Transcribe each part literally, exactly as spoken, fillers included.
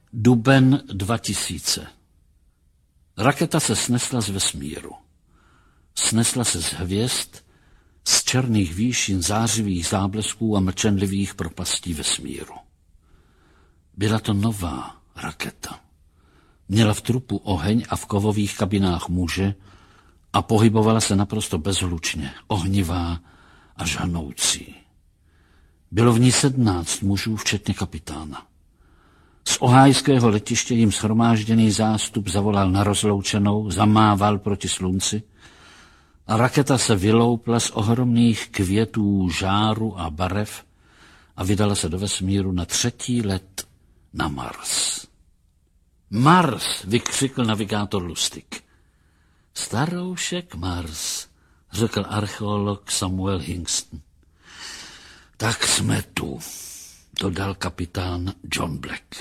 Duben dva tisíce. Raketa se snesla z vesmíru. Snesla se z hvězd, z černých výšin zářivých záblesků a mlčenlivých propastí vesmíru. Byla to nová raketa. Měla v trupu oheň a v kovových kabinách muže a pohybovala se naprosto bezhlučně, ohnivá a žhanoucí. Bylo v ní sedmnáct mužů, včetně kapitána. Z ohájského letiště jim shromážděný zástup zavolal na rozloučenou, zamával proti slunci a raketa se vyloupla z ohromných květů žáru a barev a vydala se do vesmíru na třetí let na Mars. Mars, vykřikl navigátor Lustig. Staroušek Mars, řekl archeolog Samuel Hingston. Tak jsme tu, dodal kapitán John Black.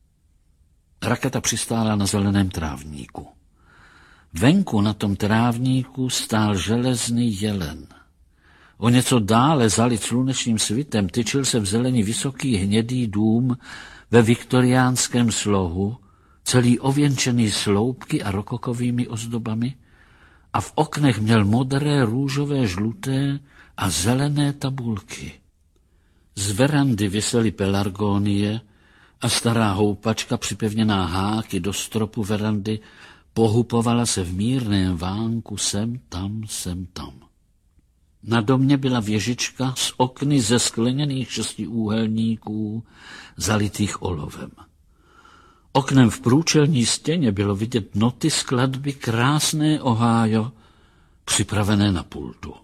Raketa přistála na zeleném trávníku. Venku na tom trávníku stál železný jelen. O něco dále, zalit slunečním svitem, tyčil se v zelení vysoký hnědý dům ve viktoriánském slohu, celý ověnčený sloupky a rokokovými ozdobami, a v oknech měl modré, růžové, žluté a zelené tabulky. Z verandy visely pelargonie a stará houpačka připevněná háky do stropu verandy pohupovala se v mírném vánku sem tam, sem tam. Na domě byla věžička s okny ze skleněných šestiúhelníků zalitých olovem. Oknem v průčelní stěně bylo vidět noty skladby Krásné Ohio, připravené na pultu.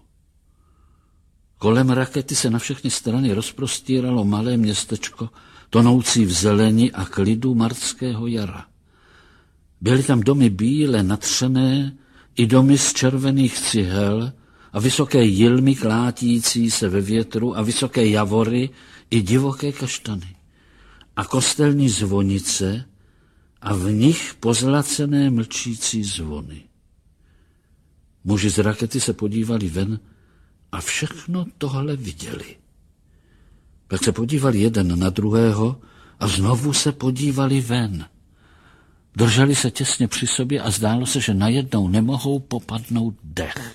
Kolem rakety se na všechny strany rozprostíralo malé městečko, tonoucí v zeleni a klidu martského jara. Byly tam domy bíle natřené i domy z červených cihel a vysoké jilmy klátící se ve větru a vysoké javory i divoké kaštany. A kostelní zvonice a v nich pozlacené mlčící zvony. Muži z rakety se podívali ven a všechno tohle viděli. Pak se podívali jeden na druhého a znovu se podívali ven. Drželi se těsně při sobě a zdálo se, že najednou nemohou popadnout dech.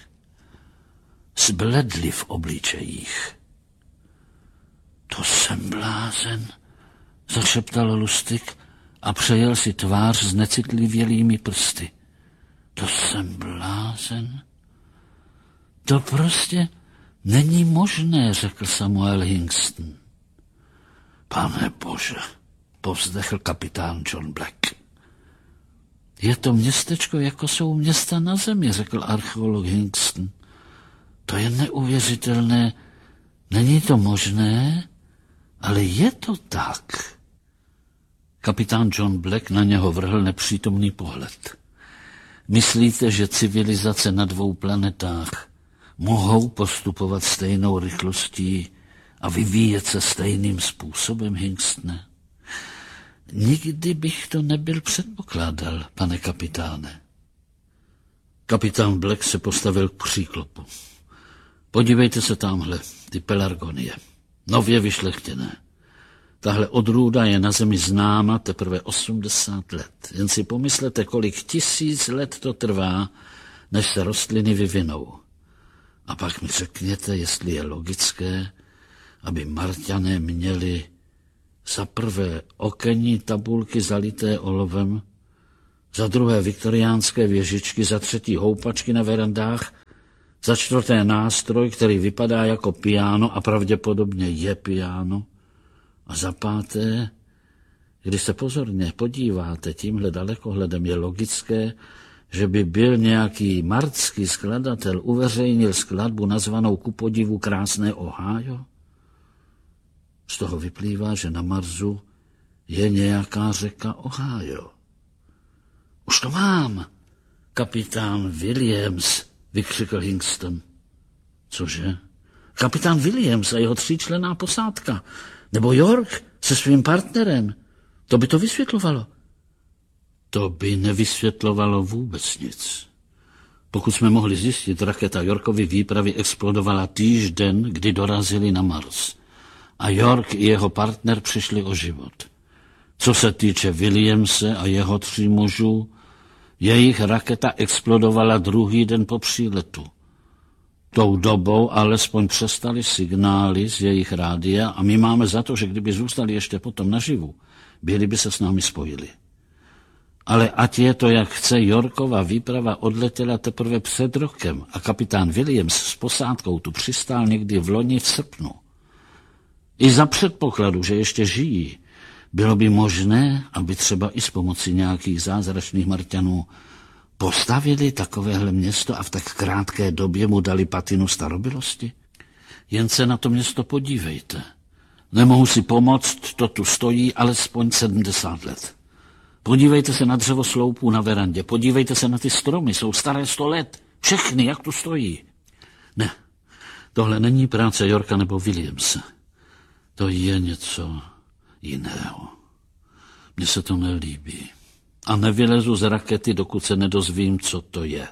Zbledli v obličejích. To jsem blázen, zašeptal Lustig a přejel si tvář s necitlivělými prsty. To jsem blázen? To prostě není možné, řekl Samuel Hingston. Pane Bože, povzdechl kapitán John Black. Je to městečko, jako jsou města na zemi, řekl archeolog Hingston. To je neuvěřitelné, není to možné, ale je to tak. Kapitán John Black na něho vrhl nepřítomný pohled. Myslíte, že civilizace na dvou planetách mohou postupovat stejnou rychlostí a vyvíjet se stejným způsobem, Hingstne? Nikdy bych to nebyl předpokládal, pane kapitáne. Kapitán Black se postavil k příklopu. Podívejte se tamhle, ty pelargonie, nově vyšlechtěné. Tahle odrůda je na zemi známa teprve osmdesát let. Jen si pomyslete, kolik tisíc let to trvá, než se rostliny vyvinou. A pak mi řekněte, jestli je logické, aby Marťané měli za prvé okenní tabulky zalité olovem, za druhé viktoriánské věžičky, za třetí houpačky na verandách, za čtvrté nástroj, který vypadá jako piano a pravděpodobně je piano, a za páté, když se pozorně podíváte tímhle dalekohledem, je logické, že by byl nějaký martský skladatel uveřejnil skladbu nazvanou ku podivu Krásné Ohio? Z toho vyplývá, že na Marsu je nějaká řeka Ohio. Už to mám, kapitán Williams, vykřikl Hingston. Cože? Kapitán Williams a jeho tříčlenná posádka. Nebo York se svým partnerem. To by to vysvětlovalo. To by nevysvětlovalo vůbec nic. Pokud jsme mohli zjistit, raketa Yorkovy výpravy explodovala týžden, kdy dorazili na Mars. A York i jeho partner přišli o život. Co se týče Williamse a jeho tří mužů, jejich raketa explodovala druhý den po příletu. Tou dobou alespoň přestaly signály z jejich rádia a my máme za to, že kdyby zůstali ještě potom naživu, byli by se s námi spojili. Ale ať je to, jak chce, Yorkova výprava odletěla teprve před rokem a kapitán Williams s posádkou tu přistál někdy v loni v srpnu. I za předpokladu, že ještě žijí, bylo by možné, aby třeba i s pomocí nějakých zázračných Marťanů postavili takovéhle město a v tak krátké době mu dali patinu starobilosti? Jen se na to město podívejte. Nemohu si pomoct, to tu stojí alespoň sedmdesát let. Podívejte se na dřevo sloupů na verandě, podívejte se na ty stromy, jsou staré sto let. Všechny, jak tu stojí. Ne, tohle není práce Yorka nebo Williamse. To je něco jiného. Mně se to nelíbí. A nevylezu z rakety, dokud se nedozvím, co to je.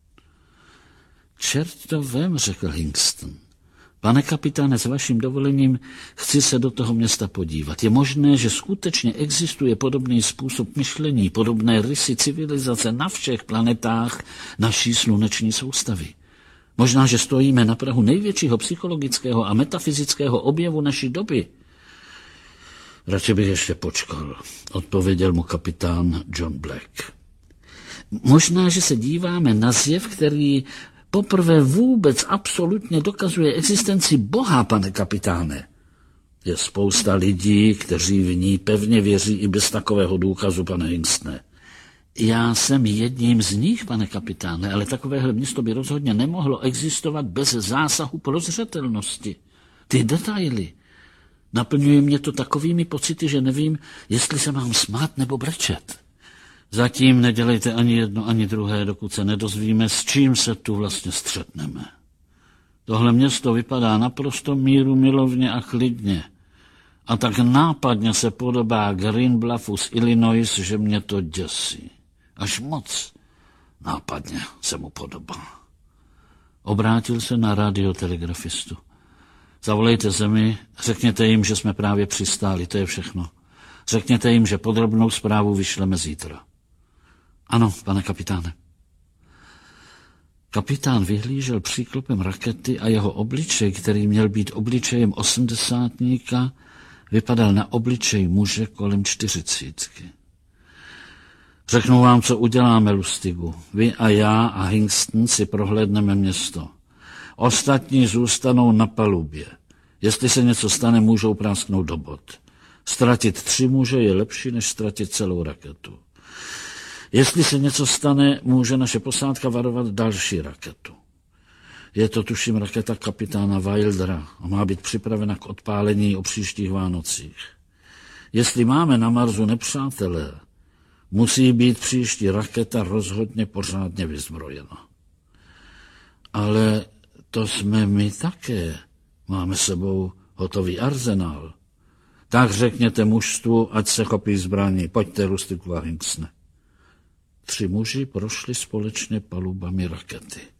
Čert to vem, řekl Hingston. Pane kapitáne, s vaším dovolením chci se do toho města podívat. Je možné, že skutečně existuje podobný způsob myšlení, podobné rysy civilizace na všech planetách naší sluneční soustavy. Možná, že stojíme na prahu největšího psychologického a metafyzického objevu naší doby. Radši bych ještě počkal, odpověděl mu kapitán John Black. Možná, že se díváme na zjev, který poprvé vůbec absolutně dokazuje existenci Boha, pane kapitáne. Je spousta lidí, kteří v ní pevně věří i bez takového důkazu, pane Hingstone. Já jsem jedním z nich, pane kapitáne, ale takovéhle město by rozhodně nemohlo existovat bez zásahu prozřetelnosti. Ty detaily naplňuje mě to takovými pocity, že nevím, jestli se mám smát nebo brečet. Zatím nedělejte ani jedno, ani druhé, dokud se nedozvíme, s čím se tu vlastně střetneme. Tohle město vypadá naprosto míru milovně a klidně. A tak nápadně se podobá Green Bluffu z Illinois, že mě to děsí. Až moc nápadně se mu podobá. Obrátil se na radiotelegrafistu. Zavolejte zemi, řekněte jim, že jsme právě přistáli, to je všechno. Řekněte jim, že podrobnou zprávu vyšleme zítra. Ano, pane kapitáne. Kapitán vyhlížel příklopem rakety a jeho obličej, který měl být obličejem osmdesátníka, vypadal na obličej muže kolem čtyřicítky. Řeknu vám, co uděláme, Lustigu. Vy a já a Hingston si prohlédneme město. Ostatní zůstanou na palubě. Jestli se něco stane, můžou prásknout do bod. Ztratit tři muže je lepší, než ztratit celou raketu. Jestli se něco stane, může naše posádka varovat další raketu. Je to, tuším, raketa kapitána Wildera a má být připravena k odpálení o příštích Vánocích. Jestli máme na Marsu nepřátelé, musí být příští raketa rozhodně pořádně vyzbrojena. Ale to jsme my také. Máme sebou hotový arzenál. Tak řekněte mužstvu, ať se chopí zbraní. Pojďte, Lustigu a Hingstone. Tři muži prošli společně palubami rakety.